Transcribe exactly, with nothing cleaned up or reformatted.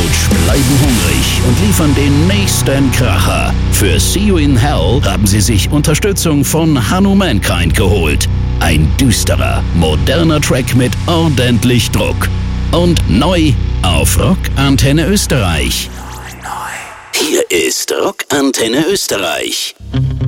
Couch bleiben hungrig und liefern den nächsten Kracher. Für See You in Hell haben sie sich Unterstützung von Hanno Mankind geholt. Ein düsterer, moderner Track mit ordentlich Druck. Und neu auf Rock Antenne Österreich. Hier ist Rock Antenne Österreich.